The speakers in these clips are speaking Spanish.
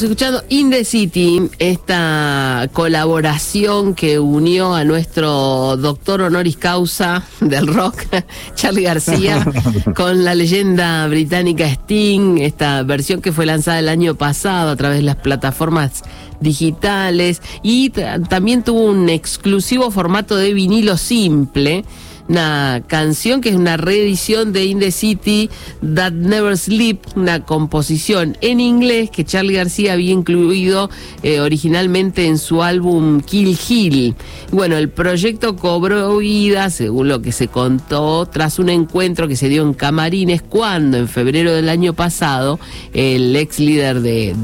Escuchando In the City, esta colaboración que unió a nuestro doctor honoris causa del rock, Charly García, con la leyenda británica Sting, esta versión que fue lanzada el año pasado a través de las plataformas digitales y también tuvo un exclusivo formato de vinilo simple. Una canción que es una reedición de In the City, That Never Sleep, una composición en inglés que Charly García había incluido originalmente en su álbum Kill Hill. Bueno, el proyecto cobró vida, según lo que se contó, tras un encuentro que se dio en Camarines cuando en febrero del año pasado el ex líder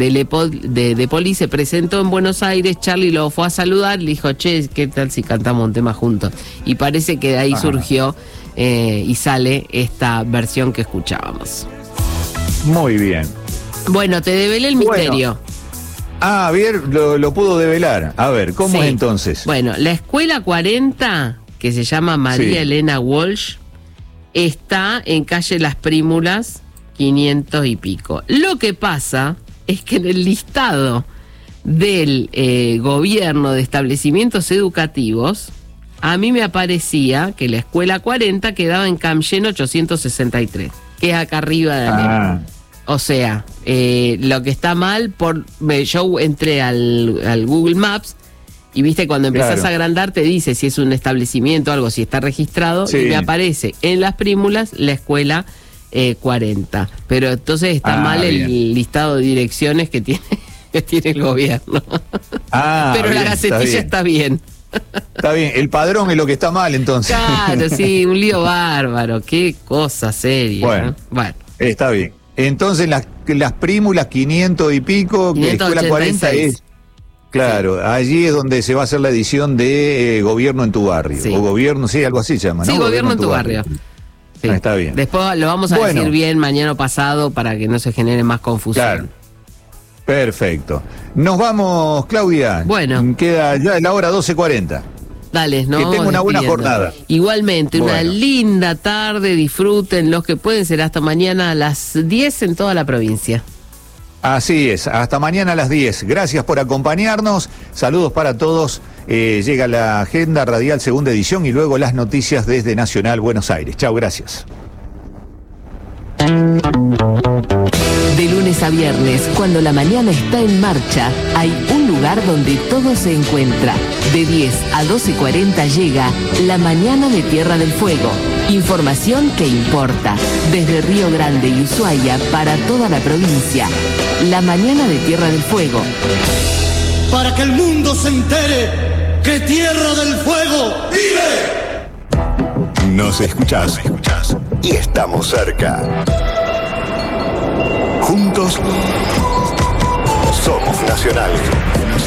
de Police se presentó en Buenos Aires. Charly lo fue a saludar, le dijo, che, ¿qué tal si cantamos un tema juntos? Y parece que de ahí surgió y sale esta versión que escuchábamos. Muy bien. Bueno, te develé el misterio. Bien, lo pudo develar. A ver, ¿cómo es entonces? Bueno, la Escuela 40, que se llama María Elena Walsh, está en calle Las Prímulas, 500 y pico. Lo que pasa es que en el listado del gobierno de establecimientos educativos, a mí me aparecía que la Escuela 40 quedaba en Camgen 863, que es acá arriba de la O sea, lo que está mal, yo entré al Google Maps y viste cuando empezás a agrandar te dice si es un establecimiento o algo, si está registrado, y me aparece en Las Prímulas la Escuela 40. Pero entonces está mal el listado de direcciones que tiene el gobierno. Pero la gacetilla está bien. Está bien, el padrón es lo que está mal entonces. Claro, sí, un lío bárbaro, qué cosa seria. Bueno. Está bien. Entonces las Prímulas 500 y pico, que Escuela 40 es... Claro, allí es donde se va a hacer la edición de Gobierno en tu Barrio. O Gobierno, algo así se llama, ¿no? Sí, Gobierno en tu barrio. Sí. Está bien. Después lo vamos a decir bien mañana o pasado para que no se genere más confusión. Claro. Perfecto. Nos vamos, Claudia. Bueno. Queda ya la hora 12:40. Dale, ¿no? Que tenga una buena jornada. Igualmente, una linda tarde, disfruten los que pueden, será hasta mañana a las 10 en toda la provincia. Así es, hasta mañana a las 10. Gracias por acompañarnos, saludos para todos. Llega la agenda radial segunda edición y luego las noticias desde Nacional Buenos Aires. Chau, gracias. De lunes a viernes, cuando la mañana está en marcha, hay un lugar donde todo se encuentra. De 10 a 12:40 llega La Mañana de Tierra del Fuego. Información que importa. Desde Río Grande y Ushuaia para toda la provincia. La Mañana de Tierra del Fuego. Para que el mundo se entere que Tierra del Fuego vive. Nos escuchás y estamos cerca. Juntos somos Nacional.